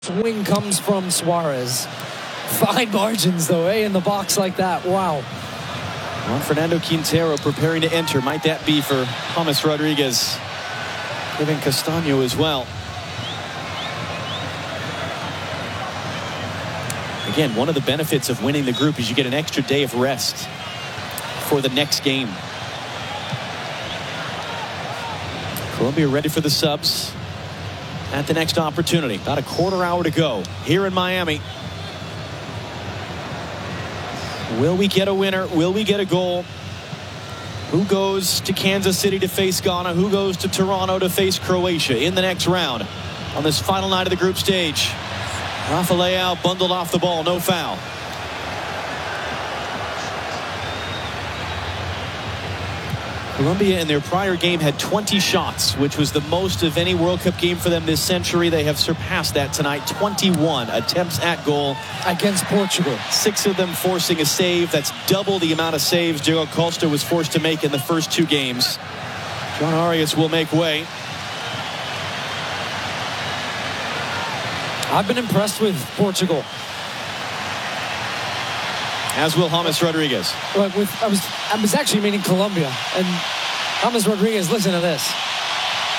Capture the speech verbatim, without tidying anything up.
Swing comes from Suarez. Fine margins, though, eh? In the box like that. Wow. Juan Fernando Quintero preparing to enter. Might that be for James Rodriguez? Kevin Castaño as well. Again, one of the benefits of winning the group is you get an extra day of rest for the next game. Colombia ready for the subs at the next opportunity. About a quarter hour to go here in Miami. Will we get a winner? Will we get a goal? Who goes to Kansas City to face Ghana? Who goes to Toronto to face Croatia in the next round on this final night of the group stage? Rafa Leao bundled off the ball, no foul. Colombia in their prior game had twenty shots, which was the most of any World Cup game for them this century. They have surpassed that tonight. twenty-one attempts at goal against Portugal. Six of them forcing a save. That's double the amount of saves Diego Costa was forced to make in the first two games. John Arias will make way. I've been impressed with Portugal. As will James Rodriguez. Well, with, I was I was actually meaning Colombia. And James Rodriguez, listen to this.